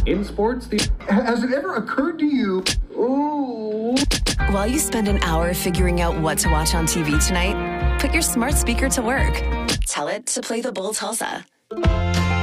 In sports, Has it ever occurred to you? Ooh. While you spend an hour figuring out what to watch on TV tonight, put your smart speaker to work. Tell it to play the Bull Tulsa.